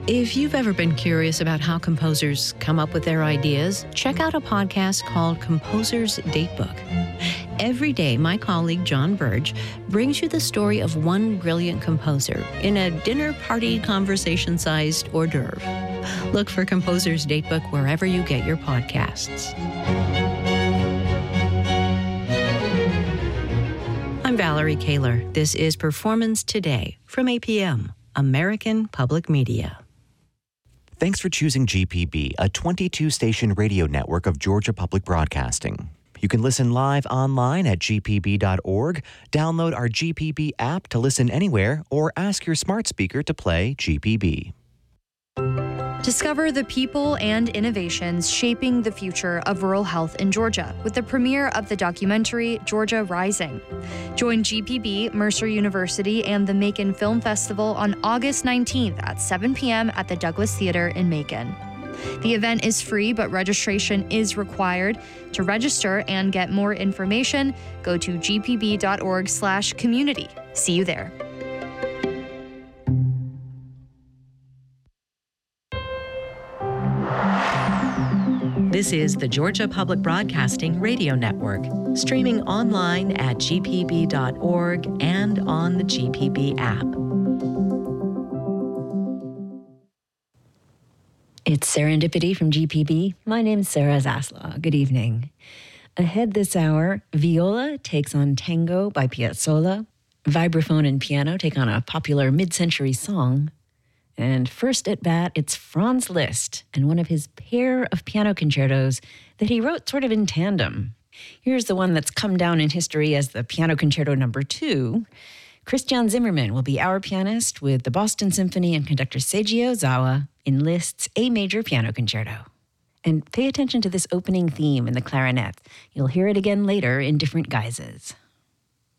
If you've ever been curious about how composers come up with their ideas, check out a podcast called Composer's Datebook. Every day, my colleague John Burge brings you the story of one brilliant composer in a dinner party conversation-sized hors d'oeuvre. Look for Composer's Datebook wherever you get your podcasts. I'm Valerie Kaler. This is Performance Today from APM, American Public Media. Thanks for choosing GPB, a 22-station radio network of Georgia Public Broadcasting. You can listen live online at gpb.org, download our GPB app to listen anywhere, or ask your smart speaker to play GPB. Discover the people and innovations shaping the future of rural health in Georgia with the premiere of the documentary Georgia Rising. Join GPB, Mercer University, and the Macon Film Festival on August 19th at 7 p.m. at the Douglas Theater in Macon. The event is free, but registration is required. To register and get more information, go to gpb.org/community. See you there. This is the Georgia Public Broadcasting Radio Network, streaming online at gpb.org and on the GPB app. It's Serendipity from GPB. My name's Sarah Zaslaw. Good evening. Ahead this hour, Viola takes on Tango by Piazzolla. Vibraphone and piano take on a popular mid-century song. And first at bat, it's Franz Liszt and one of his pair of piano concertos that he wrote sort of in tandem. Here's the one that's come down in history as the Piano Concerto No. 2. Christian Zimmermann will be our pianist with the Boston Symphony and conductor Seiji Ozawa in Liszt's A Major Piano Concerto. And pay attention to this opening theme in the clarinet. You'll hear it again later in different guises.